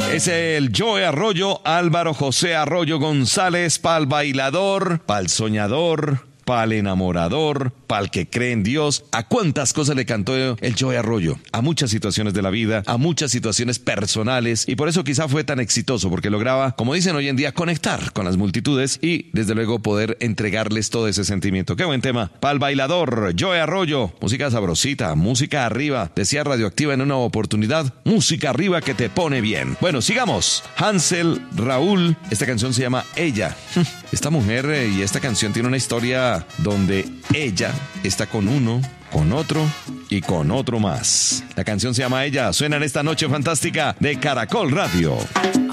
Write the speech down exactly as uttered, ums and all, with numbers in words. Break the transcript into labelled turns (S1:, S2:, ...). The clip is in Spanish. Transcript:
S1: Es el Joe Arroyo, Álvaro José Arroyo González, pa'l bailador, pa'l soñador, pa'l enamorador, pa'l que cree en Dios. ¿A cuántas cosas le cantó el Joe Arroyo? A muchas situaciones de la vida, a muchas situaciones personales, y por eso quizá fue tan exitoso, porque lograba, como dicen hoy en día, conectar con las multitudes y desde luego poder entregarles todo ese sentimiento. Qué buen tema. Pa'l bailador, Joe Arroyo, música sabrosita, música arriba. Decía Radioactiva en una oportunidad, música arriba que te pone bien. Bueno, sigamos. Hansel, Raúl, esta canción se llama Ella. Esta mujer eh, y esta canción tiene una historia donde ella está con uno, con otro y con otro más. La canción se llama Ella. Suena en esta noche fantástica de Caracol Radio.